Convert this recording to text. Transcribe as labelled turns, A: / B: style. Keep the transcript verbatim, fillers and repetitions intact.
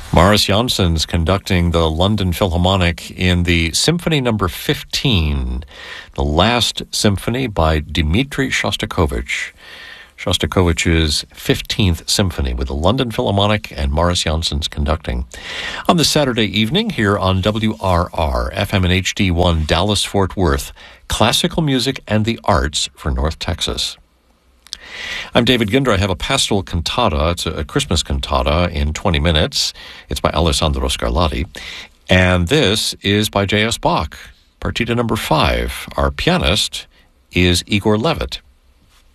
A: Maurice Janssens conducting the London Philharmonic in the Symphony Number fifteen, the last symphony by Dmitri Shostakovich. Shostakovich's fifteenth Symphony with the London Philharmonic and Maurice Janssens conducting. On this Saturday evening here on W R R, F M and H D one, Dallas-Fort Worth, classical music and the arts for North Texas. I'm David Ginder. I have a pastoral cantata. It's a Christmas cantata in twenty minutes. It's by Alessandro Scarlatti. And this is by J S. Bach, Partita number five. Our pianist is Igor Levit.